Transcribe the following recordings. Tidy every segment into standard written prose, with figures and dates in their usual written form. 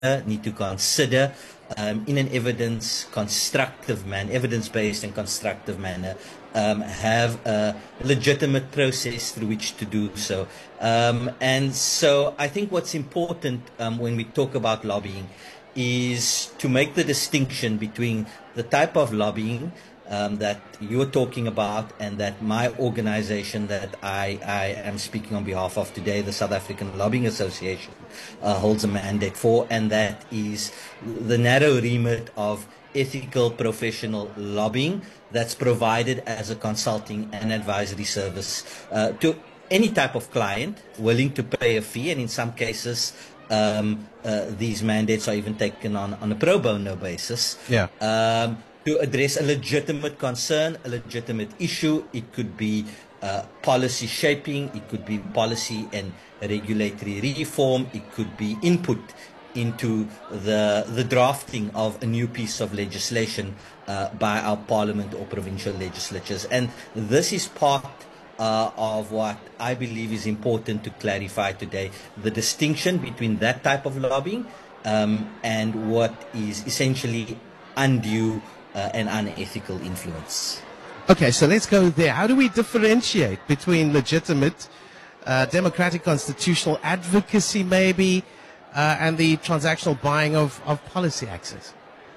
need to consider in an evidence-based and constructive manner, have a legitimate process through which to do so. And so I think what's important when we talk about lobbying is to make the distinction between the type of lobbying that you're talking about and that my organization that I am speaking on behalf of today, the South African Lobbying Association, holds a mandate for, and that is the narrow remit of ethical professional lobbying that's provided as a consulting and advisory service to any type of client willing to pay a fee, and in some cases these mandates are even taken on a pro bono basis. To address a legitimate concern, a legitimate issue. It could be policy shaping, it could be policy and regulatory reform, it could be input into the drafting of a new piece of legislation by our parliament or provincial legislatures. And this is part of what I believe is important to clarify today, the distinction between that type of lobbying and what is essentially undue and unethical influence. Okay, so let's go there. How do we differentiate between legitimate democratic constitutional advocacy maybe and the transactional buying of policy access?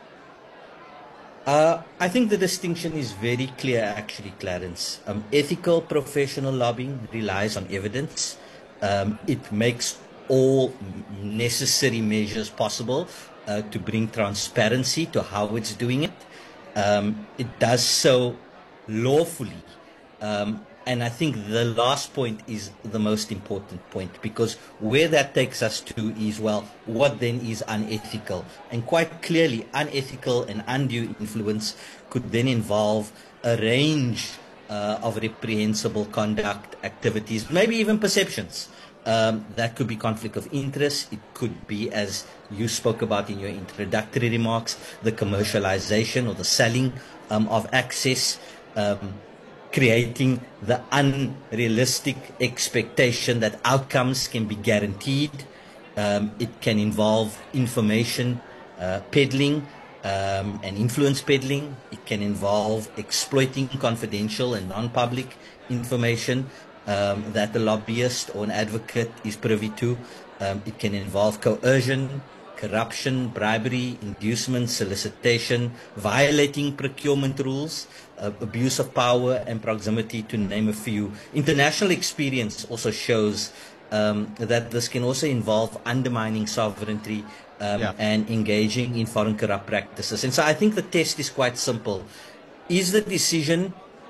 I think the distinction is very clear actually, Clarence. Ethical professional lobbying relies on evidence. It makes all necessary measures possible to bring transparency to how it's doing it. It does so lawfully. And I think the last point is the most important point, because where that takes us to is, well, what then is unethical? And quite clearly, unethical and undue influence could then involve a range of reprehensible conduct, activities, maybe even perceptions. That could be conflict of interest. It could be, as you spoke about in your introductory remarks, the commercialization or the selling of access, creating the unrealistic expectation that outcomes can be guaranteed. It can involve information peddling and influence peddling. It can involve exploiting confidential and non-public information that the lobbyist or an advocate is privy to. It can involve coercion, corruption, bribery, inducement, solicitation, violating procurement rules, abuse of power and proximity, to name a few. International experience also shows that this can also involve undermining sovereignty and engaging in foreign corrupt practices. And so I think the test is quite simple. Is the decision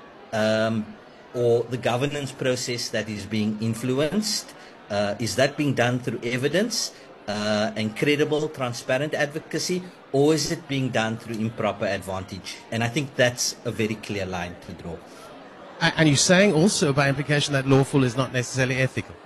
or the governance process that is being influenced, is that being done through evidence and credible, transparent advocacy, or is it being done through improper advantage? And I think that's a very clear line to draw. And you're saying also by implication that lawful is not necessarily ethical?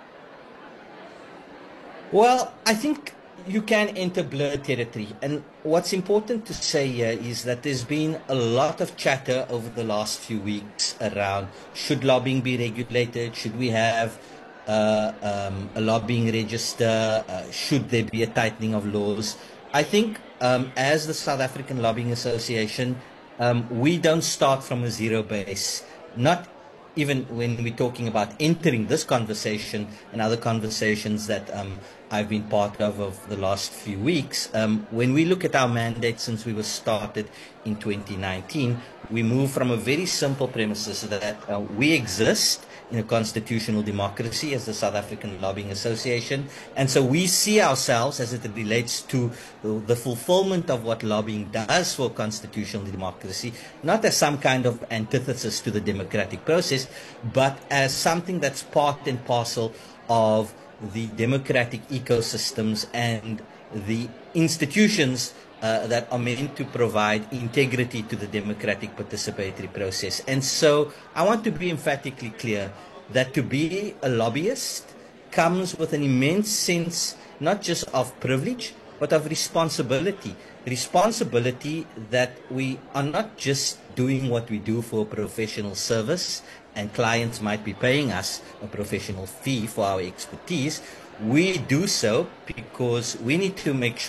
Well, I think you can enter blurred territory. And what's important to say here is that there's been a lot of chatter over the last few weeks around, should lobbying be regulated? Should we have a lobbying register? Should there be a tightening of laws? I think as the South African Lobbying Association, we don't start from a zero base. Not even when we're talking about entering this conversation and other conversations that I've been part of the last few weeks. When we look at our mandate since we were started in 2019, we move from a very simple premises that we exist in a constitutional democracy as the South African Lobbying Association. And so we see ourselves, as it relates to the fulfillment of what lobbying does for constitutional democracy, not as some kind of antithesis to the democratic process, but as something that's part and parcel of the democratic ecosystems and the institutions that are meant to provide integrity to the democratic participatory process. And so I want to be emphatically clear that to be a lobbyist comes with an immense sense not just of privilege, but of responsibility. Responsibility that we are not just doing what we do for a professional service, and clients might be paying us a professional fee for our expertise. We do so because we need to make sure